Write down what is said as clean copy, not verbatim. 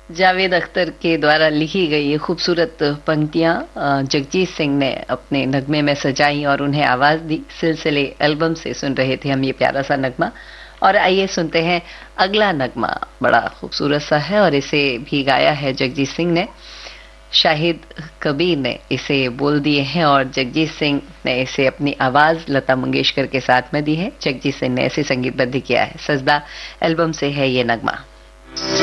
जावेद अख्तर के द्वारा लिखी गई ये खूबसूरत पंक्तियां जगजीत सिंह ने अपने नगमे में सजाई और उन्हें आवाज दी। सिलसिले एल्बम से सुन रहे थे हम ये प्यारा सा नगमा। और आइए सुनते हैं अगला नगमा, बड़ा खूबसूरत सा है और इसे भी गाया है जगजीत सिंह ने। शाहिद कबीर ने इसे बोल दिए हैं और जगजीत सिंह ने इसे अपनी आवाज लता मंगेशकर के साथ में दी है। जगजीत सिंह ने इसे संगीतबद्ध किया है। सजदा एल्बम से है ये नगमा।